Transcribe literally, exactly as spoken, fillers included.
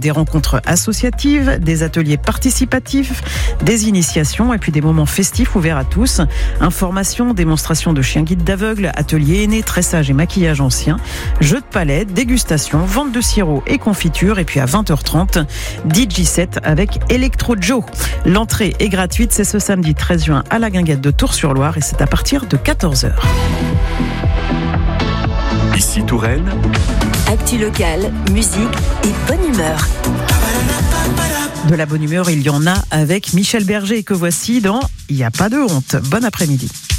Des rencontres associatives, des ateliers participatifs, des initiations et puis des moments festifs ouverts à tous. Information, démonstration de chiens guides d'aveugles, ateliers aînés, tressage et maquillage ancien, jeux de palette, dégustation, vente de sirop et confiture. Et puis à vingt heures trente, D J set avec Electro Joe. L'entrée est gratuite, c'est ce samedi treize juin à la Guinguette de Tours-sur-Loire et c'est à partir de quatorze heures. Ici Touraine. Actu locale, musique et bonne humeur. De la bonne humeur, il y en a avec Michel Berger que voici dans Il n'y a pas de honte. Bon après-midi.